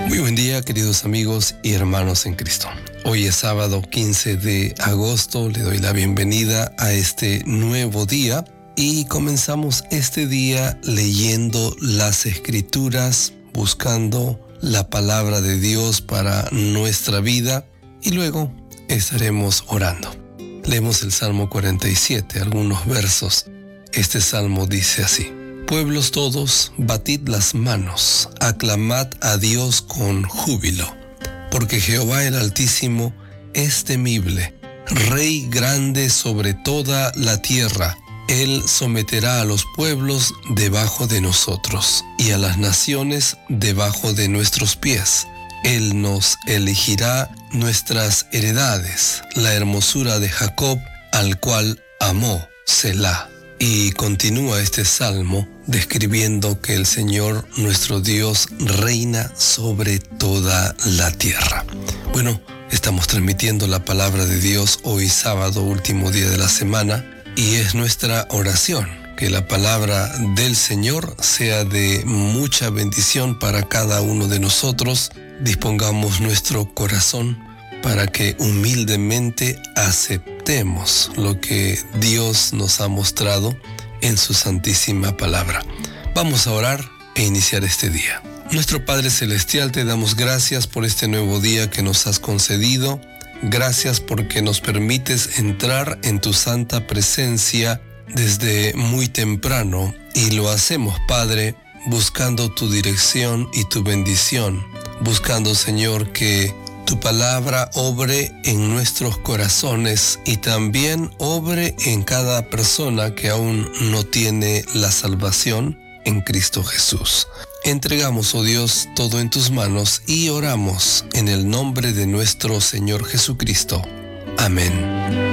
Muy buen día, queridos amigos y hermanos en Cristo. Hoy es sábado 15 de agosto, le doy la bienvenida a este nuevo día y comenzamos este día leyendo las Escrituras, buscando la palabra de Dios para nuestra vida y luego estaremos orando. Leemos el Salmo 47, algunos versos. Este salmo dice así: Pueblos todos, batid las manos, aclamad a Dios con júbilo, porque Jehová el Altísimo es temible, Rey grande sobre toda la tierra. Él someterá a los pueblos debajo de nosotros, y a las naciones debajo de nuestros pies. Él nos elegirá nuestras heredades, la hermosura de Jacob, al cual amó, Selah. Y continúa este salmo describiendo que el Señor, nuestro Dios, reina sobre toda la tierra. Bueno, estamos transmitiendo la palabra de Dios hoy sábado, último día de la semana, y es nuestra oración que la palabra del Señor sea de mucha bendición para cada uno de nosotros. Dispongamos nuestro corazón para que humildemente aceptemos lo que Dios nos ha mostrado en su santísima palabra. Vamos a orar e iniciar este día. Nuestro Padre Celestial, te damos gracias por este nuevo día que nos has concedido. Gracias porque nos permites entrar en tu santa presencia desde muy temprano, y lo hacemos, Padre, buscando tu dirección y tu bendición, buscando, Señor, que tu palabra obre en nuestros corazones y también obre en cada persona que aún no tiene la salvación en Cristo Jesús. Entregamos, oh Dios, todo en tus manos y oramos en el nombre de nuestro Señor Jesucristo. Amén.